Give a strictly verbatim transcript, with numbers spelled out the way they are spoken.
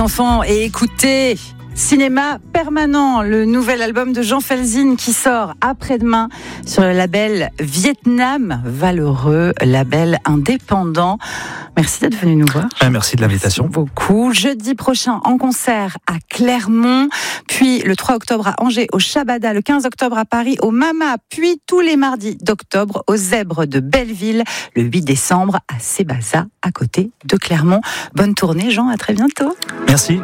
Enfants, et écoutez, Cinéma Permanent, le nouvel album de Jean Felzine qui sort après-demain sur le label Vietnam Valeureux, label indépendant. Merci d'être venu nous voir. Ah, merci de l'invitation. Merci beaucoup. Jeudi prochain en concert à Clermont, puis le trois octobre à Angers au Shabada, le quinze octobre à Paris au Mama, puis tous les mardis d'octobre aux Zèbres de Belleville, le huit décembre à Sébaza à côté de Clermont. Bonne tournée Jean, à très bientôt. Merci.